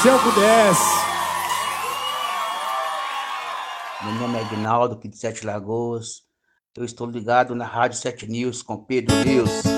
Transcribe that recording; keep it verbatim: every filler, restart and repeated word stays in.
Se eu pudesse. Meu nome é Aguinaldo, aqui de Sete Lagoas. Eu estou ligado na Rádio Sete News com Pedro News.